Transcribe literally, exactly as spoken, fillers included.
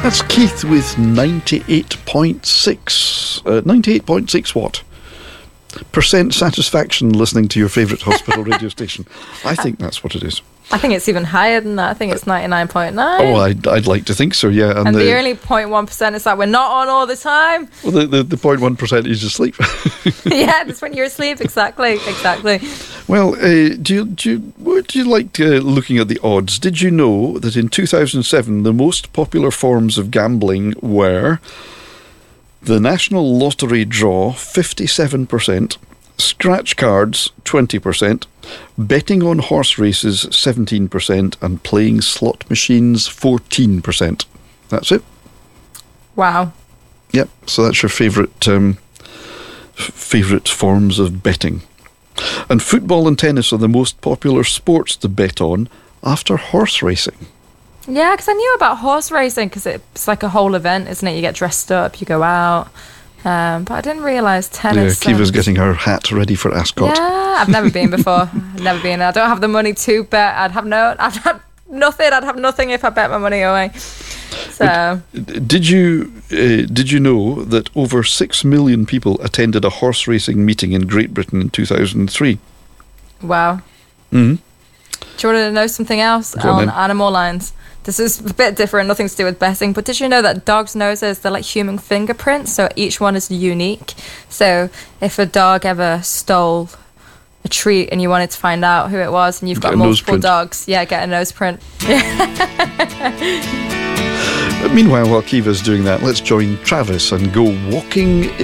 That's Keith with ninety-eight point six. Uh, ninety-eight point six what? Percent satisfaction listening to your favourite hospital radio station. I think that's what it is. I think it's even higher than that. I think it's ninety-nine point nine. Oh, I'd, I'd like to think so, yeah. And, and the, the only zero point one percent is that we're not on all the time. Well, the, the, the zero point one percent is asleep. Yeah, that's when you're asleep. Exactly, exactly. Well, uh, do you, do you, would you like uh, looking at the odds? Did you know that in two thousand seven, the most popular forms of gambling were the National Lottery draw, fifty-seven percent, scratch cards, twenty percent, betting on horse races, seventeen percent, and playing slot machines, fourteen percent. That's it. Wow. Yep, so that's your favourite um, f- favourite forms of betting. And football and tennis are the most popular sports to bet on after horse racing. Yeah, because I knew about horse racing because it's like a whole event, isn't it? You get dressed up, you go out. Um, but I didn't realise tennis. Yeah, Kiva's getting her hat ready for Ascot. Yeah, I've never been before. I've never been. I don't have the money to bet. I'd have no. I'd have nothing. I'd have nothing if I bet my money away. So, but did you uh, did you know that over six million people attended a horse racing meeting in Great Britain in two thousand three? Wow. Mm-hmm. Do you want to know something else Go on on then. animal lines? This is a bit different, nothing to do with betting, but did you know that dogs' noses, they're like human fingerprints, so each one is unique. So if a dog ever stole a treat and you wanted to find out who it was and you've Get got a multiple nose print. dogs, yeah, get a nose print. But meanwhile, while Kiva's doing that, let's join Travis and go walking